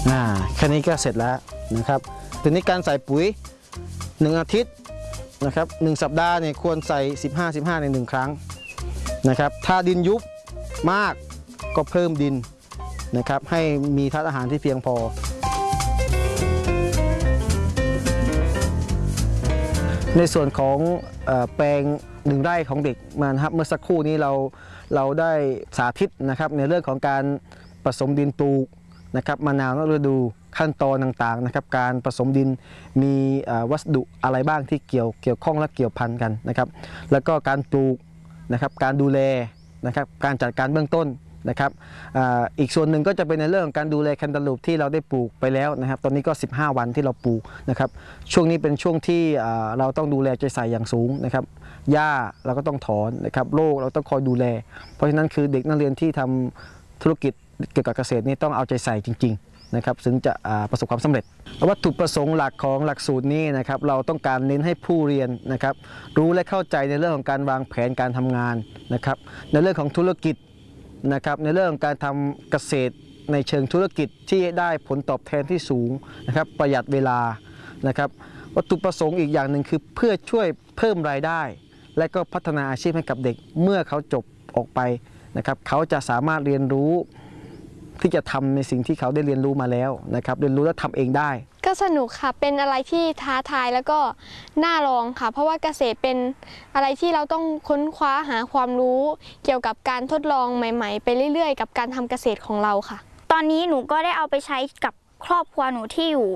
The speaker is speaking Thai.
แค่นี้ก็เสร็จแล้วนะครับทีนี้การใส่ปุ๋ย1 อาทิตย์นะครับ1 สัปดาห์เนี่ยควรใส่15 ใน1 ครั้งนะครับถ้าดินยุบมากก็เพิ่มดินนะครับให้มีธาตุอาหารที่เพียงพอในส่วนของแปลง1 ไร่ของเด็กมานะครับเมื่อสักครู่นี้เราได้สาธิตนะครับในเรื่องของการผสมดินปลูกนะครับมะนาวนอกฤดูขั้นตอนต่างๆนะครับการผสมดินมีวัสดุอะไรบ้างที่เกี่ยวข้องและเกี่ยวพันกันนะครับแล้วก็การปลูกนะครับการดูแลนะครับการจัดการเบื้องต้นนะครับอีกส่วนหนึ่งก็จะเป็นในเรื่องของการดูแลแคนตาลูปที่เราได้ปลูกไปแล้วนะครับตอนนี้ก็15 วันที่เราปลูกนะครับช่วงนี้เป็นช่วงที่เราต้องดูแลใจใส่อย่างสูงนะครับหญ้าเราก็ต้องถอนนะครับโรคเราต้องคอยดูแลเพราะฉะนั้นคือเด็กนักเรียนที่ทำธุรกิจเกี่ยวกับเกษตรนี่ต้องเอาใจใส่จริงๆนะครับถึงจะประสบความสำเร็จวัตถุประสงค์หลักของหลักสูตรนี้นะครับเราต้องการเน้นให้ผู้เรียนนะครับรู้และเข้าใจในเรื่องของการวางแผนการทำงานนะครับในเรื่องของธุรกิจนะครับในเรื่องของการทำเกษตรในเชิงธุรกิจที่ได้ผลตอบแทนที่สูงนะครับประหยัดเวลานะครับวัตถุประสงค์อีกอย่างหนึ่งคือเพื่อช่วยเพิ่มรายได้และก็พัฒนาอาชีพให้กับเด็กเมื่อเขาจบออกไปนะครับเขาจะสามารถเรียนรู้ที่จะทำในสิ่งที่เขาได้เรียนรู้มาแล้วนะครับเรียนรู้และทำเองได้ก็สนุกค่ะเป็นอะไรที่ท้าทายแล้วก็น่าลองค่ะเพราะว่าเกษตรเป็นอะไรที่เราต้องค้นคว้าหาความรู้เกี่ยวกับการทดลองใหม่ๆไปเรื่อยๆกับการทำเกษตรของเราค่ะตอนนี้หนูก็ได้เอาไปใช้กับครอบครัวหนูที่อยู่